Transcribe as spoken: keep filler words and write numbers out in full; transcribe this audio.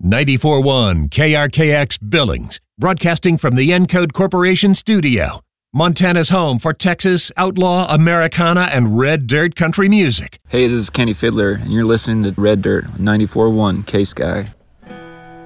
ninety-four point one K R K X Billings, broadcasting from the Encode Corporation studio. Montana's home for Texas, outlaw, Americana, and red dirt country music. Hey, this is Kenny Fiddler, and you're listening to Red Dirt, ninety-four point one K-Sky.